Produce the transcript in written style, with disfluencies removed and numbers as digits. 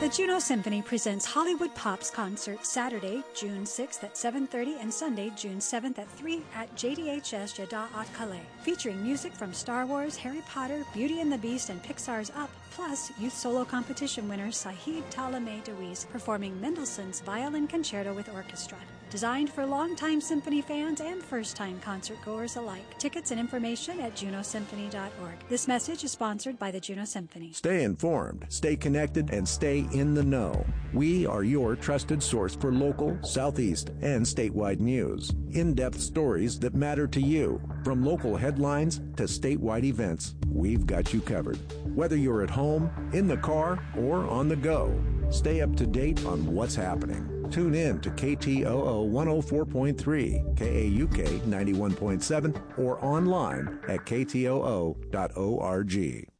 The Juneau Symphony presents Hollywood Pops Concert Saturday, June 6th at 7:30 and Sunday, June 7th at 3 at JDHS Jeddah Art Calais, featuring music from Star Wars, Harry Potter, Beauty and the Beast, and Pixar's Up, plus youth solo competition winner Sahid Talameh Deweese performing Mendelssohn's Violin Concerto with Orchestra. Designed for longtime symphony fans and first-time concert goers alike. Tickets and information at juneausymphony.org. This message is sponsored by the Juneau Symphony. Stay informed, stay connected, and stay in the know. We are your trusted source for local, Southeast, and statewide news. In-depth stories that matter to you. From local headlines to statewide events, we've got you covered. Whether you're at home, in the car, or on the go, stay up to date on what's happening. Tune in to KTOO 104.3, KAUK 91.7, or online at ktoo.org.